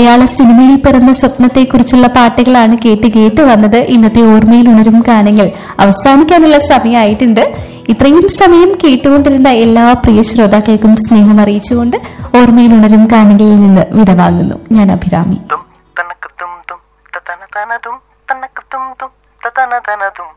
മലയാള സിനിമയിൽ പിറന്ന സ്വപ്നത്തെക്കുറിച്ചുള്ള പാട്ടുകളാണ് കേട്ട് വന്നത്. ഇന്നത്തെ ഓർമ്മയിൽ ഉണരും ഗാനങ്ങൾ അവസാനിക്കാനുള്ള സമയമായിട്ടുണ്ട്. ഇത്രയും സമയം കേട്ടുകൊണ്ടിരുന്ന എല്ലാ പ്രിയ ശ്രോതാക്കൾക്കും സ്നേഹം അറിയിച്ചുകൊണ്ട് ഓർമ്മയിൽ ഉണരും ഗാനങ്ങളിൽ നിന്ന് വിടവാങ്ങുന്നു. ഞാൻ അഭിരാമി.